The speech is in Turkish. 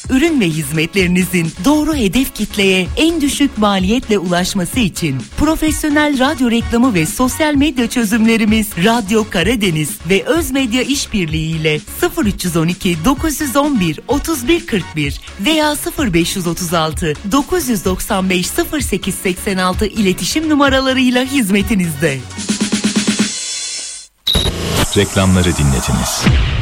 ürün ve hizmetlerinizin doğru hedef kitleye en düşük maliyetle ulaşması için profesyonel radyo reklamı ve sosyal medya çözümlerimiz Radyo Karadeniz ve Özmedya İşbirliği ile 0312 911 3141 veya 0536 995 0886 iletişim numaralarıyla hizmetinizde. Reklamları dinlediniz.